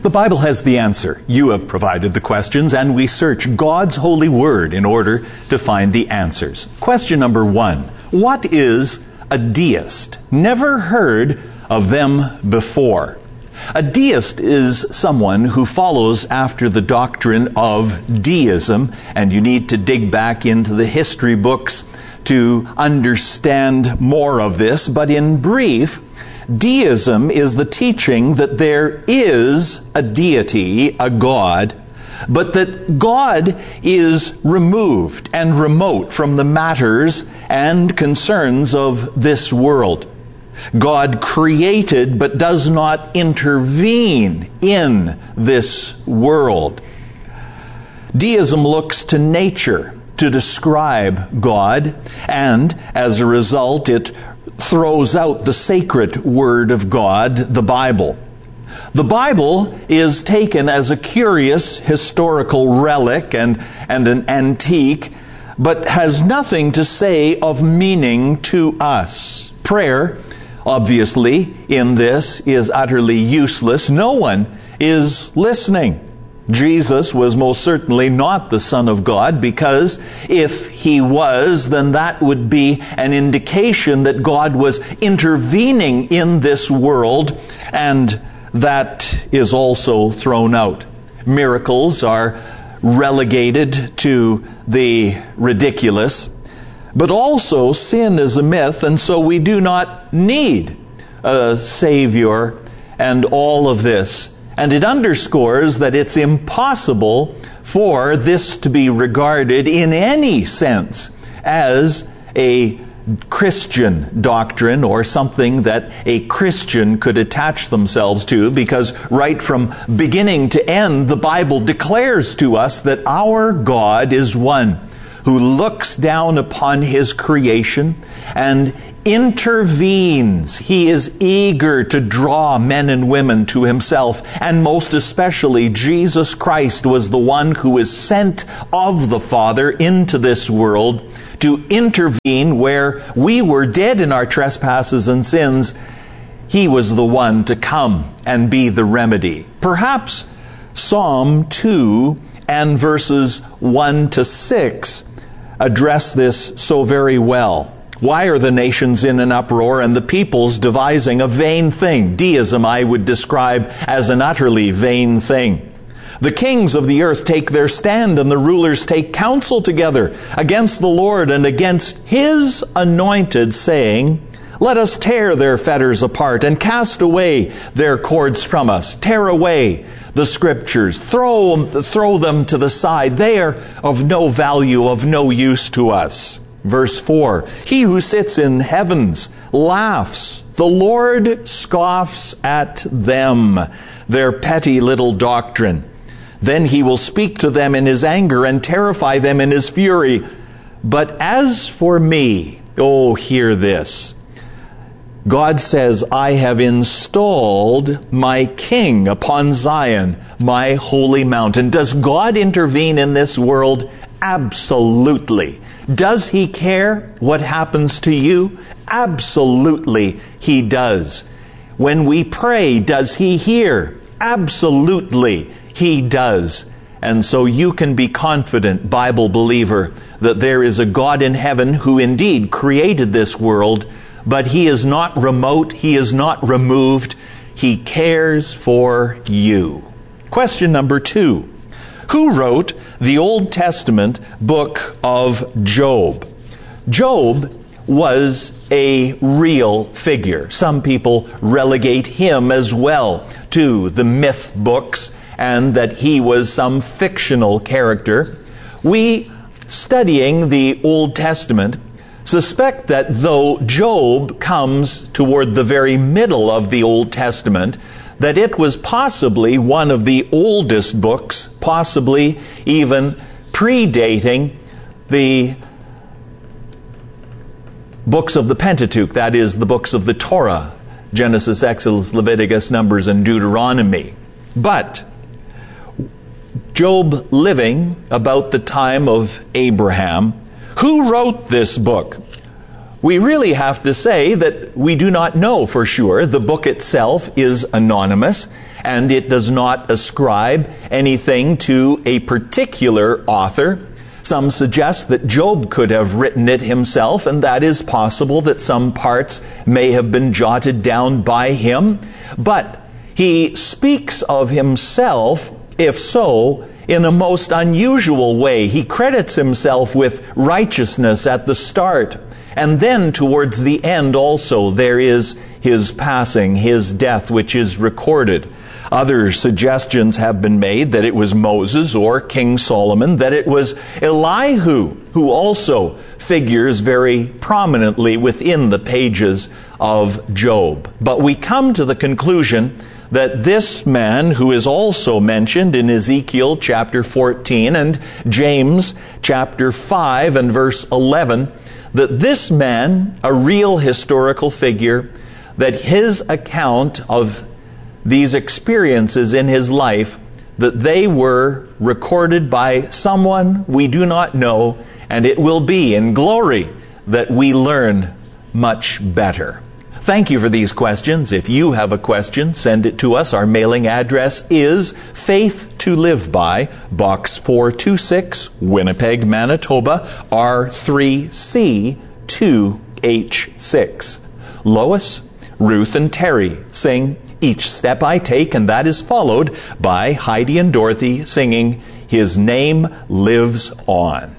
The Bible has the answer. You have provided the questions, and we search God's holy word in order to find the answers. Question number 1. What is a deist? Never heard of them before. A deist is someone who follows after the doctrine of deism, and you need to dig back into the history books to understand more of this. But in brief, deism is the teaching that there is a deity, a God, but that God is removed and remote from the matters and concerns of this world. God created but does not intervene in this world. Deism looks to nature to describe God, and as a result, it throws out the sacred Word of God, the Bible. The Bible is taken as a curious historical relic and an antique, but has nothing to say of meaning to us. Prayer, obviously, in this is utterly useless. No one is listening. Jesus was most certainly not the Son of God, because if he was, then that would be an indication that God was intervening in this world, and that is also thrown out. Miracles are relegated to the ridiculous, but also sin is a myth, and so we do not need a Savior and all of this. And it underscores that it's impossible for this to be regarded in any sense as a Christian doctrine or something that a Christian could attach themselves to, because right from beginning to end, the Bible declares to us that our God is one who looks down upon his creation and intervenes. He is eager to draw men and women to himself, and most especially Jesus Christ was the one who is sent of the Father into this world to intervene where we were dead in our trespasses and sins. He was the one to come and be the remedy. Perhaps Psalm 2 and verses 1 to 6 address this so very well. Why are the nations in an uproar and the peoples devising a vain thing? Deism I would describe as an utterly vain thing. The kings of the earth take their stand, and the rulers take counsel together against the Lord and against his anointed, saying, let us tear their fetters apart and cast away their cords from us. Tear away the scriptures. Throw them to the side. They are of no value, of no use to us. Verse 4, he who sits in heavens laughs. The Lord scoffs at them, their petty little doctrine. Then he will speak to them in his anger and terrify them in his fury. But as for me, oh, hear this. God says, I have installed my king upon Zion, my holy mountain. Does God intervene in this world? Absolutely. Does he care what happens to you? Absolutely, he does. When we pray, does he hear? Absolutely, he does. And so you can be confident, Bible believer, that there is a God in heaven who indeed created this world, but he is not remote, he is not removed, he cares for you. Question number 2. Who wrote the Old Testament book of Job? Job was a real figure. Some people relegate him as well to the myth books, and that he was some fictional character. We, studying the Old Testament, suspect that though Job comes toward the very middle of the Old Testament, that it was possibly one of the oldest books, possibly even predating the books of the Pentateuch, that is, the books of the Torah, Genesis, Exodus, Leviticus, Numbers, and Deuteronomy. But Job living about the time of Abraham, who wrote this book? We really have to say that we do not know for sure. The book itself is anonymous, and it does not ascribe anything to a particular author. Some suggest that Job could have written it himself, and that is possible that some parts may have been jotted down by him. But he speaks of himself, if so, in a most unusual way. He credits himself with righteousness at the start. And then towards the end also there is his passing, his death, which is recorded. Other suggestions have been made that it was Moses or King Solomon, that it was Elihu, who also figures very prominently within the pages of Job. But we come to the conclusion that this man, who is also mentioned in Ezekiel chapter 14 and James chapter 5 and verse 11, that this man, a real historical figure, that his account of these experiences in his life, that they were recorded by someone we do not know, and it will be in glory that we learn much better. Thank you for these questions. If you have a question, send it to us. Our mailing address is Faith to Live By, Box 426, Winnipeg, Manitoba, R3C 2H6. Lois, Ruth, and Terry sing Each Step I Take, and that is followed by Heidi and Dorothy singing His Name Lives On.